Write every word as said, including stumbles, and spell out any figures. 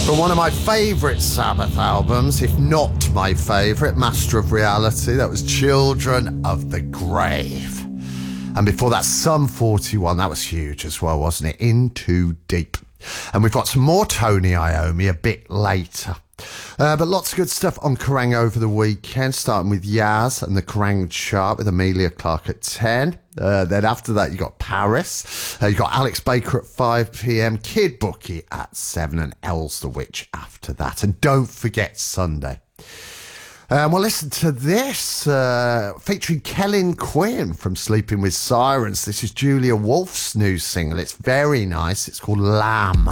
But one of my favourite Sabbath albums, if not my favourite, Master of Reality, that was Children of the Grave. And before that, Sum forty-one, that was huge as well, wasn't it? In Too Deep. And we've got some more Tony Iommi a bit later. Uh, but lots of good stuff on Kerrang over the weekend, starting with Yaz and the Kerrang chart with Amelia Clark at ten. Uh, then after that, you got Paris. Uh, you got Alex Baker at five p.m, Kid Bookie at seven, and Els the Witch after that. And don't forget Sunday. Um, well, listen to this, uh, featuring Kellyn Quinn from Sleeping with Sirens. This is Julia Wolf's new single. It's very nice. It's called Lamb.